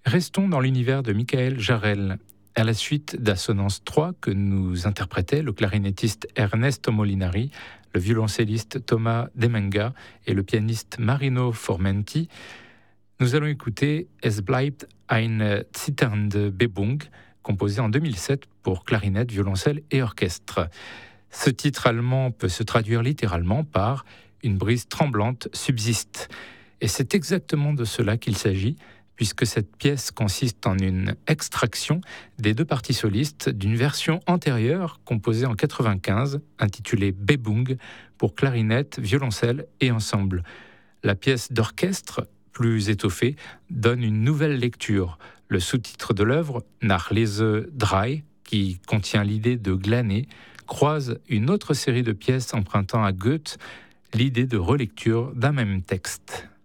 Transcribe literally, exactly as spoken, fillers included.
Restons dans l'univers de Michael Jarel. À la suite d'Assonance trois que nous interprétaient le clarinettiste Ernesto Molinari, le violoncelliste Thomas Demenga et le pianiste Marino Formenti, nous allons écouter Es bleibt eine zitternde Bebung, composé en deux mille sept pour clarinette, violoncelle et orchestre. Ce titre allemand peut se traduire littéralement par « une brise tremblante subsiste ». Et c'est exactement de cela qu'il s'agit, puisque cette pièce consiste en une extraction des deux parties solistes d'une version antérieure composée en quatre-vingt-quinze, intitulée Bebung, pour clarinette, violoncelle et ensemble. La pièce d'orchestre, plus étoffée, donne une nouvelle lecture. Le sous-titre de l'œuvre, Nach Lese drei, qui contient l'idée de glaner, croise une autre série de pièces empruntant à Goethe l'idée de relecture d'un même texte.